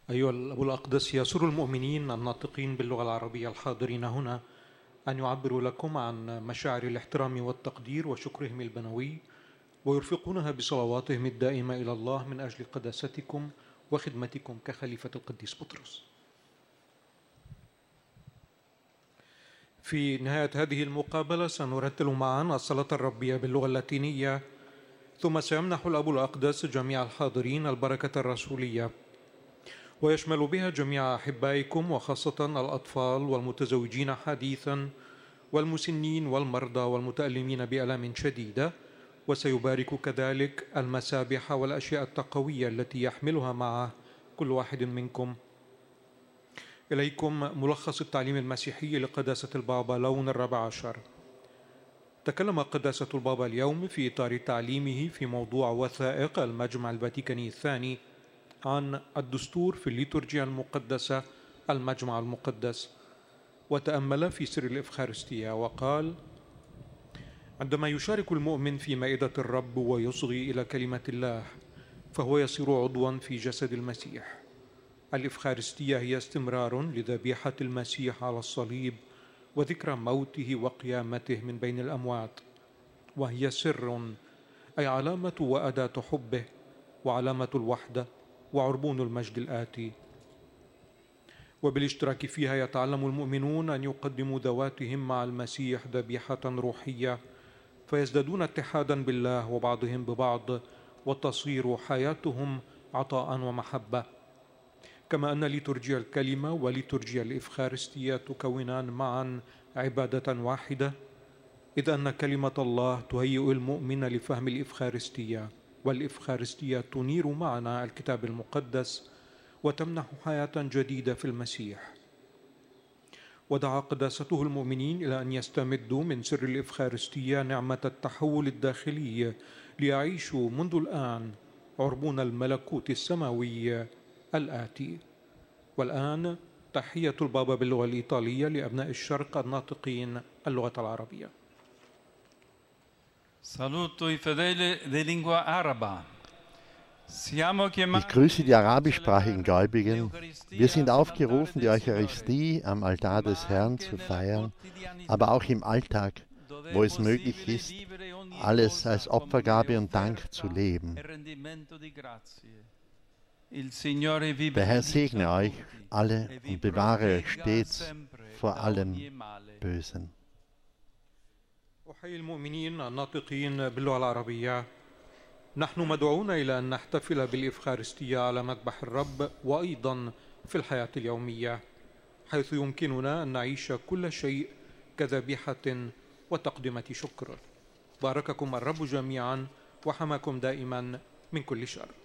أيها الأبو الأقدس، يسر المؤمنين الناطقين باللغة العربية الحاضرين هنا أن يعبروا لكم عن مشاعر الاحترام والتقدير وشكرهم البنوي، ويرفقونها بصلواتهم الدائمة إلى الله من أجل قداستكم وخدمتكم كخليفة القديس بطرس. في نهاية هذه المقابلة سنرتل معا الصلاة الربية باللغة اللاتينية، ثم سيمنح الأبو الأقدس جميع الحاضرين البركة الرسولية، ويشمل بها جميع أحبائكم وخاصة الأطفال والمتزوجين حديثا والمسنين والمرضى والمتألمين بآلام شديدة، وسيبارك كذلك المسابح والأشياء التقوية التي يحملها معه كل واحد منكم. إليكم ملخص التعليم المسيحي لقداسة البابا لون الرابع عشر. تكلم قداسة البابا اليوم في إطار تعليمه في موضوع وثائق المجمع الفاتيكاني الثاني عن الدستور في الليتورجيا المقدسة المجمع المقدس، وتأمل في سر الإفخارستية وقال: عندما يشارك المؤمن في مائدة الرب ويصغي إلى كلمة الله فهو يصير عضوا في جسد المسيح. الإفخارستية هي استمرار لذبيحة المسيح على الصليب وذكرى موته وقيامته من بين الأموات، وهي سر أي علامة وأداة حبه وعلامة الوحدة وعربون المجد الآتي. وبالاشتراك فيها يتعلم المؤمنون أن يقدموا ذواتهم مع المسيح ذبيحة روحية، فيزدادون اتحادا بالله وبعضهم ببعض، وتصير حياتهم عطاء ومحبة. كما أن ليتورجيا الكلمة وليتورجيا الإفخارستية تكونان معا عبادة واحدة، إذ أن كلمة الله تهيئ المؤمن لفهم الإفخارستية، والإفخارستية تنير معنا الكتاب المقدس وتمنح حياة جديدة في المسيح. ودعا قداسته المؤمنين إلى أن يستمدوا من سر الإفخارستية نعمة التحول الداخلي ليعيشوا منذ الآن عربون الملكوت السماوي الآتي. والآن تحية البابا باللغة الإيطالية لأبناء الشرق الناطقين اللغة العربية. Saluto i fedeli di lingua araba. Ich grüße die arabischsprachigen Gläubigen. Wir sind aufgerufen, die Eucharistie am Altar des Herrn zu feiern, aber auch im Alltag, wo es möglich ist, alles als Opfergabe und Dank zu leben. Der Herr segne euch alle und bewahre euch stets vor allem Bösen. أحيي المؤمنين الناطقين باللغة العربية. نحن مدعوون إلى أن نحتفل بالإفخارستية على مذبح الرب وأيضا في الحياة اليومية، حيث يمكننا أن نعيش كل شيء كذبيحة وتقدمة شكر. بارككم الرب جميعا وحماكم دائما من كل شر.